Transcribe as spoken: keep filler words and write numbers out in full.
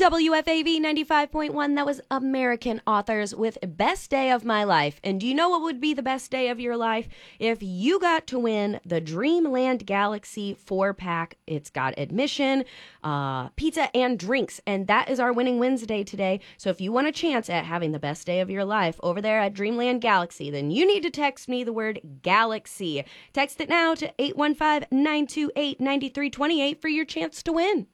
W F A V ninety-five point one, that was American Authors with Best Day of My Life. And do you know what would be the best day of your life? If you got to win the Dreamland Galaxy four-pack. It's got admission, uh, pizza, and drinks. And that is our Winning Wednesday today. So if you want a chance at having the best day of your life over there at Dreamland Galaxy, then you need to text me the word Galaxy. Text it now to eight one five, nine two eight, nine three two eight for your chance to win.